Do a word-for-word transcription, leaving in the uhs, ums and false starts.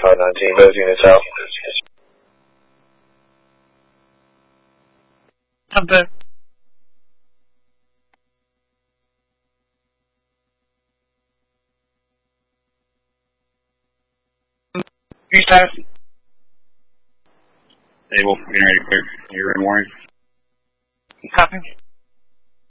five nineteen, those units out. I'm good. Your status? Stable, getting ready to clear. You're in warning. Copy.